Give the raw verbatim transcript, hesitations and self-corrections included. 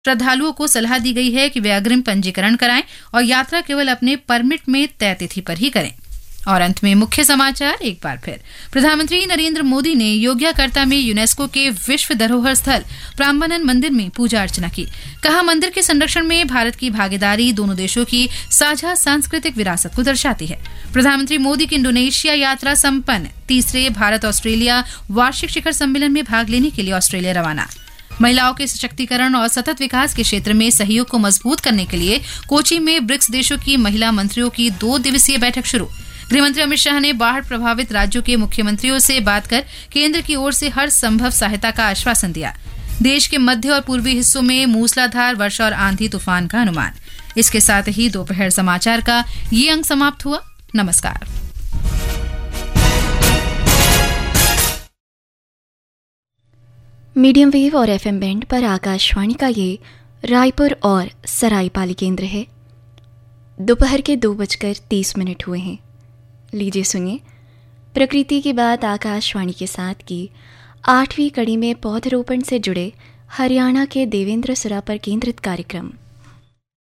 श्रद्धालुओं को सलाह दी गई है कि वे अग्रिम पंजीकरण कराएं और यात्रा केवल अपने परमिट में तय तिथि पर ही करें। और अंत में मुख्य समाचार एक बार फिर। प्रधानमंत्री नरेंद्र मोदी ने योग्याकर्ता में यूनेस्को के विश्व धरोहर स्थल प्राम्बनन मंदिर में पूजा अर्चना की। कहा, मंदिर के संरक्षण में भारत की भागीदारी दोनों देशों की साझा सांस्कृतिक विरासत को दर्शाती है। प्रधानमंत्री मोदी की इंडोनेशिया यात्रा संपन्न। तीसरे भारत ऑस्ट्रेलिया वार्षिक शिखर सम्मेलन में भाग लेने के लिए ऑस्ट्रेलिया रवाना। महिलाओं के सशक्तिकरण और सतत विकास के क्षेत्र में सहयोग को मजबूत करने के लिए कोची में ब्रिक्स देशों की महिला मंत्रियों की दो दिवसीय बैठक शुरू। गृहमंत्री अमित शाह ने बाढ़ प्रभावित राज्यों के मुख्यमंत्रियों से बात कर केंद्र की ओर से हर संभव सहायता का आश्वासन दिया। देश के मध्य और पूर्वी हिस्सों में मूसलाधार वर्षा और आंधी तूफान का अनुमान। इसके साथ ही दोपहर समाचार का ये अंक समाप्त हुआ। नमस्कार। मीडियम वेव और एफएम बैंड पर आकाशवाणी का ये रायपुर और सरायपाली केंद्र है। दोपहर के दो बजकर तीस मिनट हुए हैं। लीजिए सुनिए प्रकृति की बात आकाशवाणी के साथ की आठवीं कड़ी में पौधरोपण से जुड़े हरियाणा के देवेंद्र सुरा पर केंद्रित कार्यक्रम।